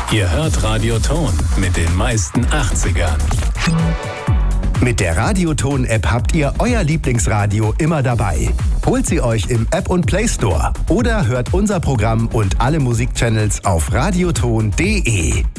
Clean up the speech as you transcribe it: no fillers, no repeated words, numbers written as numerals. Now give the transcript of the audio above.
Ihr hört Radio Ton mit den meisten 80ern. Mit der Radioton-App habt ihr euer Lieblingsradio immer dabei. Holt sie euch im App und Play Store oder hört unser Programm und alle Musikchannels auf radioton.de.